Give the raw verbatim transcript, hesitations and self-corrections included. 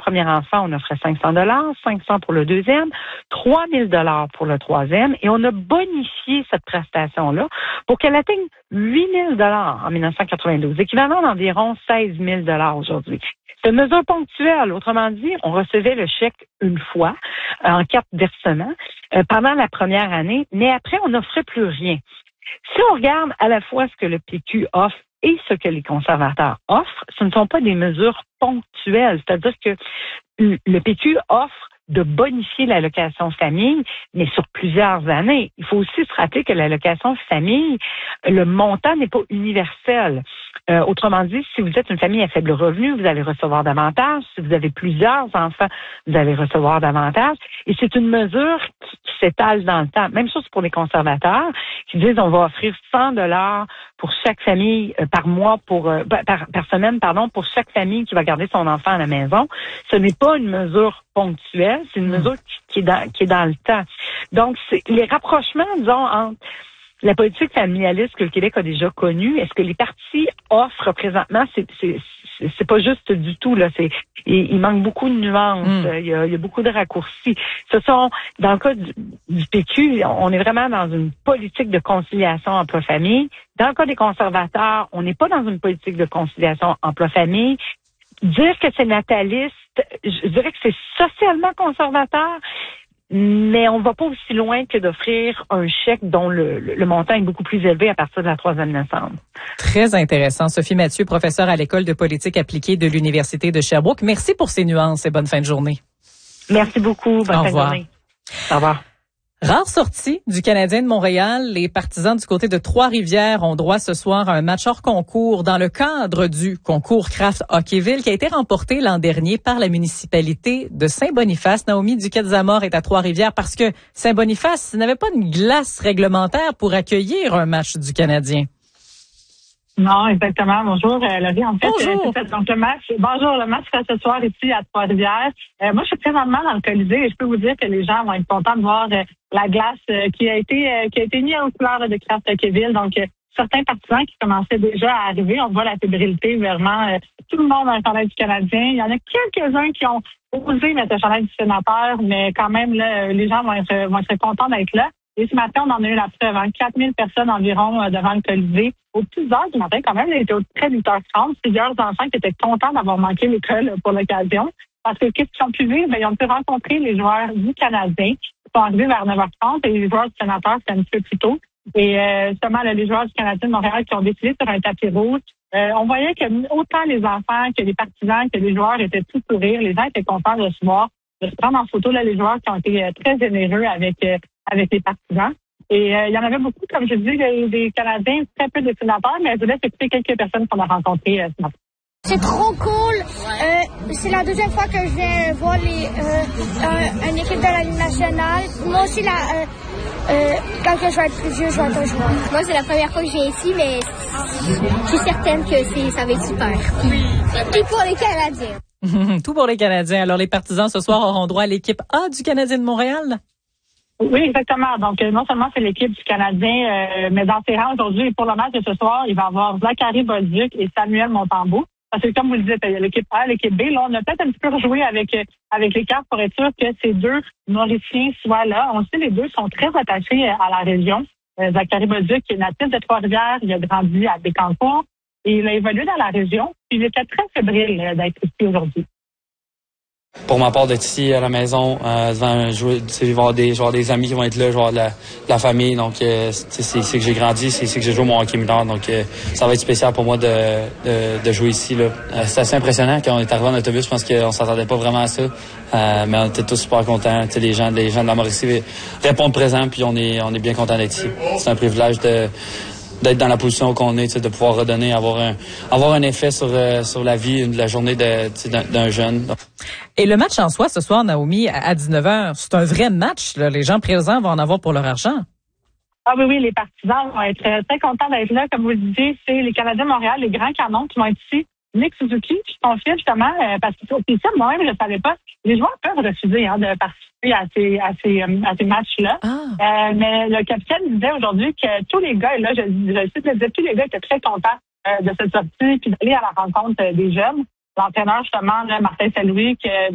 premier enfant, on offrait cinq cents dollars, cinq cents pour le deuxième, trois mille dollars pour le troisième, et on a bonifié cette prestation-là pour qu'elle atteigne huit mille dollars en dix-neuf cent quatre-vingt-douze, équivalent d'environ seize mille dollars aujourd'hui. C'est une mesure ponctuelle. Autrement dit, on recevait le chèque une fois euh, en carte versement euh, pendant la première année, mais après, on n'offrait plus rien. Si on regarde à la fois ce que le P Q offre et ce que les conservateurs offrent, ce ne sont pas des mesures ponctuelles. C'est-à-dire que le P Q offre de bonifier l'allocation famille, mais sur plusieurs années. Il faut aussi se rappeler que l'allocation famille, le montant n'est pas universel. Euh, autrement dit, si vous êtes une famille à faible revenu, vous allez recevoir davantage. Si vous avez plusieurs enfants, vous allez recevoir davantage. Et c'est une mesure qui, qui s'étale dans le temps. Même chose pour les conservateurs qui disent on va offrir cent dollars pour chaque famille euh, par mois, pour euh, par, par semaine, pardon, pour chaque famille qui va garder son enfant à la maison. Ce n'est pas une mesure ponctuelle, c'est une mesure qui, qui, est dans, qui est dans le temps. Donc, c'est les rapprochements, disons, entre la politique familialiste que le Québec a déjà connue, est-ce que les partis offrent présentement, c'est, c'est, c'est, c'est pas juste du tout, là. C'est, il, il manque beaucoup de nuances. Mm. Il y a, il y a beaucoup de raccourcis. Ce sont, dans le cas du, du P Q, on est vraiment dans une politique de conciliation emploi-famille. Dans le cas des conservateurs, on n'est pas dans une politique de conciliation emploi-famille. Dire que c'est nataliste, je dirais que c'est socialement conservateur, mais on ne va pas aussi loin que d'offrir un chèque dont le, le, le montant est beaucoup plus élevé à partir de la troisième naissance. Très intéressant. Sophie Mathieu, professeure à l'École de politique appliquée de l'Université de Sherbrooke. Merci pour ces nuances et bonne fin de journée. Merci beaucoup. Bonne Au fin revoir. de journée. Au revoir. Rare sortie du Canadien de Montréal. Les partisans du côté de Trois-Rivières ont droit ce soir à un match hors concours dans le cadre du concours Craft Hockeyville qui a été remporté l'an dernier par la municipalité de Saint-Boniface. Naomi Duquette-Zamor est à Trois-Rivières parce que Saint-Boniface n'avait pas une glace réglementaire pour accueillir un match du Canadien. Non, exactement. Bonjour, euh, Laurie. En fait, bonjour. Euh, donc le match, bonjour, le match sera ce soir ici à Trois-Rivières. Euh, moi, je suis présentement dans le Colisée et je peux vous dire que les gens vont être contents de voir euh, la glace euh, qui a été euh, qui a été mise aux couleurs de Craft Hockeyville. Donc, euh, certains partisans qui commençaient déjà à arriver, on voit la fébrilité vraiment. Euh, tout le monde a un chandail du Canadien. Il y en a quelques-uns qui ont osé mettre un chandail du sénateur, mais quand même, là, les gens vont être, vont être contents d'être là. Et ce matin, on en a eu la preuve. Hein, quatre mille personnes environ euh, devant le Colisée. Aux petites heures du matin, quand même, il était au près de huit heures trente. Plusieurs enfants qui étaient contents d'avoir manqué l'école pour l'occasion. Parce que qu'est-ce qu'ils ont pu vivre? Ben, ils ont pu rencontrer les joueurs du Canadien qui sont arrivés vers neuf heures trente et les joueurs du sénateur, c'était un petit peu plus tôt. Et euh, justement, là, les joueurs du Canadien de Montréal qui ont défilé sur un tapis rouge. Euh, on voyait que autant les enfants que les partisans que les joueurs étaient tout sourires. Les gens étaient contents de se voir, de se prendre en photo. Là, les joueurs qui ont été euh, très généreux avec euh, avec les partisans. Et euh, il y en avait beaucoup, comme je dis, des, des Canadiens, très peu de sénateurs, mais je voulais écouter quelques personnes qu'on a rencontrées euh, ce matin. C'est trop cool. Euh, c'est la deuxième fois que je viens voir les, euh, un, une équipe de la Ligue nationale. Moi aussi, la, euh, euh, quand je vais être plus vieux, je vais être un joueur. Moi, c'est la première fois que je viens ici, mais je suis certaine que c'est, ça va être super. Tout pour les Canadiens. Tout pour les Canadiens. Alors, les partisans ce soir auront droit à l'équipe A du Canadien de Montréal? Oui, exactement. Donc, euh, non seulement c'est l'équipe du Canadien, euh, mais dans ses rangs aujourd'hui, et pour le match de ce soir, il va y avoir Zachary Bolduc et Samuel Montembeault. Parce que, comme vous le dites, il y a l'équipe A, l'équipe B. Là, on a peut-être un petit peu rejoué avec euh, avec les cartes pour être sûr que ces deux Mauriciens soient là. On sait les deux sont très attachés à la région. Euh, Zachary Bolduc, qui est natif de Trois-Rivières, il a grandi à Bécancour et il a évolué dans la région. Puis il était très fébrile euh, d'être ici aujourd'hui. Pour ma part d'être ici à la maison, euh, devant jouer, je vais avoir des, avoir des amis qui vont être là, je vais avoir de la, de la famille. Donc, euh, c'est, c'est que j'ai grandi, c'est, c'est que j'ai joué mon hockey mineur. Donc, euh, ça va être spécial pour moi de, de, de jouer ici. Là. Euh, c'est assez impressionnant quand on est arrivé en autobus. Je pense qu'on s'attendait pas vraiment à ça. Euh, mais on était tous super contents. T'sais, les gens, les gens de la Mauricie répondent présents, puis on est, on est bien contents d'être ici. C'est un privilège de d'être dans la position qu'on est, de pouvoir redonner, avoir un avoir un effet sur euh, sur la vie, la journée de, d'un, d'un jeune. Et le match en soi, ce soir, Naomi, à dix-neuf heures, c'est un vrai match. Là. Les gens présents vont en avoir pour leur argent. Ah oui, oui, les partisans vont être très contents d'être là. Comme vous le disiez, c'est les Canadiens de Montréal, les grands canons qui vont être ici. Nick Suzuki, je confie justement, euh, parce que c'est ça, moi-même, je ne savais pas. Les joueurs peuvent refuser hein, de participer à ces, à ces, à ces matchs-là. Ah. Euh, mais le capitaine disait aujourd'hui que tous les gars, et là, je, je cite, disait, tous les gars étaient très contents euh, de cette sortie puis d'aller à la rencontre des jeunes. L'entraîneur, justement, là, Martin Saint-Louis, que